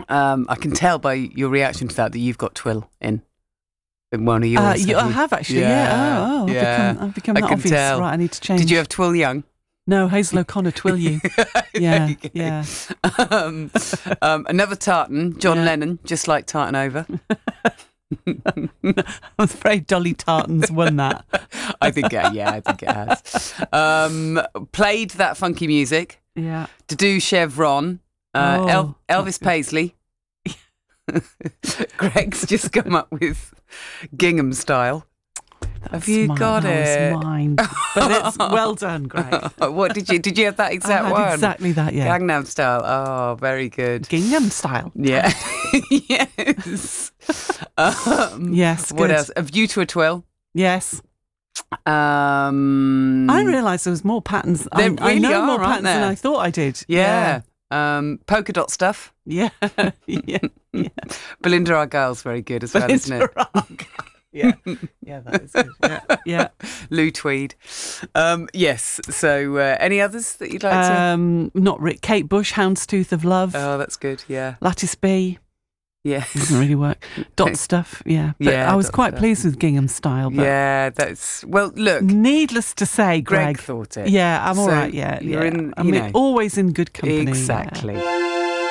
I can tell by your reaction to that you've got Twill in one of yours. I have actually, yeah. I've become I that can obvious. tell. Right, I need to change. Did you have Twill Young? No, Hazel O'Connor, Twill You. Yeah, yeah. Another tartan, John Lennon, Just Like Tartan Over. I'm afraid Dolly Tartan's won that. I think it has. Played That Funky Music. Yeah. Dudu Chevron. Elvis Paisley. Greg's just come up with Gingham Style. Have you got it? That was mine. But it's well done, Greg. What did you have that exact I had one? exactly that, yeah. Gangnam Style. Oh, very good. Gingham Style. Yeah. Yes. Yes. What good. else? A View to a Twill. Yes. I I realised there was more patterns. There I really know are, more aren't patterns than there? I thought I did. Yeah. Polka dot stuff. Yeah. Yeah. Belinda Argyle's very good as well, isn't it? Yeah. Yeah, that is good. Yeah. Yeah. Lou Tweed. Yes. So, any others that you'd like to? Not Rick. Kate Bush, Houndstooth of Love. Oh, that's good. Yeah. Lattice B. Yeah. Doesn't really work. Dot Stuff. Yeah. But Yeah, I was Dot quite Stuff. pleased with Gingham Style. But Yeah. That's look. needless to say, Greg Greg thought it. Yeah, I'm all So right. Yeah. you're yeah. in. I mean, always in good company. yeah. Exactly.